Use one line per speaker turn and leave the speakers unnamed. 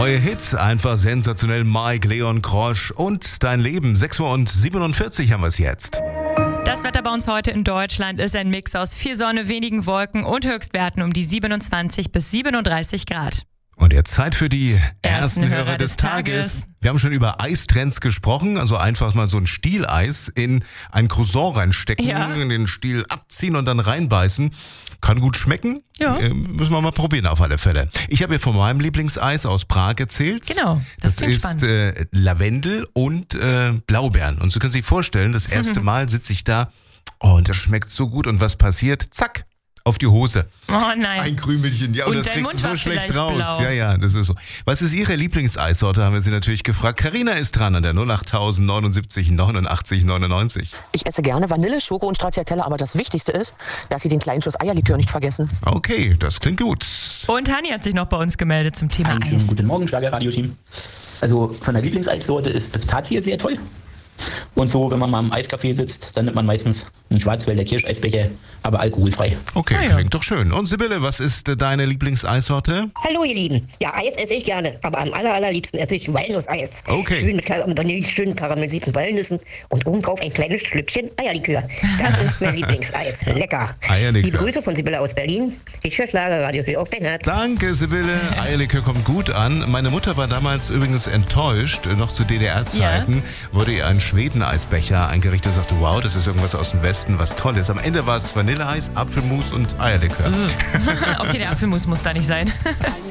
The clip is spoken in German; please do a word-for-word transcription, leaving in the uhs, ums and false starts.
Neue Hits, einfach sensationell. Mike, Leon Krosch und Dein Leben. sechs Uhr siebenundvierzig haben wir es jetzt.
Das Wetter bei uns heute in Deutschland ist ein Mix aus viel Sonne, wenigen Wolken und Höchstwerten um die siebenundzwanzig bis siebenunddreißig Grad.
Und jetzt Zeit für die ersten,
Ersten
Hörer,
Hörer
des
des
Tages.
Tages.
Wir haben schon über Eistrends gesprochen, also einfach mal so ein Stieleis in ein Croissant reinstecken,
Ja.
in den Stiel abziehen und dann reinbeißen. Kann gut schmecken.
Ja.
Äh, müssen wir mal probieren auf alle Fälle. Ich habe hier von meinem Lieblingseis aus Prag erzählt.
Genau, das
Das,
klingt
ist
spannend.
äh, Lavendel und äh, Blaubeeren. Und Sie können sich vorstellen, das erste
Mhm.
Mal sitze ich da, oh, und das schmeckt so gut. Und was passiert? Zack, auf die Hose.
Oh nein.
Ein Krümelchen, ja, und,
Und
das
dein
kriegst du
Mund
so
war
schlecht
vielleicht
raus.
blau.
Ja, ja, das ist so. Was ist Ihre Lieblingseissorte, haben wir Sie natürlich gefragt. Carina ist dran an der null acht null neun sieben neunundachtzig neunundneunzig.
Ich esse gerne Vanille, Schoko und Stracciatella, aber das Wichtigste ist, dass Sie den kleinen Schuss Eierlikör nicht vergessen.
Okay, das klingt gut.
Und Hani hat sich noch bei uns gemeldet zum Thema
Einen schönen
Eis.
guten Morgen, Schlager-Radio-Team. Also von der Lieblingseissorte ist Pistazie sehr toll. Und so, wenn man mal im Eiscafé sitzt, dann nimmt man meistens einen Schwarzwälder Kirscheisbecher, aber alkoholfrei.
Okay,
Ah, ja.
klingt doch schön. Und Sibylle, was ist äh, deine Lieblingseissorte?
Hallo ihr Lieben. Ja, Eis esse ich gerne, aber am aller, allerliebsten esse ich Walnusseis.
Okay.
Schön mit Kar- Vanille, schön karamellisierten Walnüssen und obendrauf ein kleines Schlückchen Eierlikör. Das ist mein Lieblingseis. Lecker.
Eierlikör.
Liebe Grüße von Sibylle aus Berlin. Ich höre Schlagerradio für auf dein Herz.
Danke, Sibylle. Eierlikör kommt gut an. Meine Mutter war damals übrigens enttäuscht. Noch zu D D R-Zeiten wurde ihr ein Schweden-Eisbecher eingerichtet. Sagte, wow, das ist irgendwas aus dem Westen, was Tolles. Am Ende war es Vanilleeis, Apfelmus und Eierlikör.
Okay, der Apfelmus muss da nicht sein.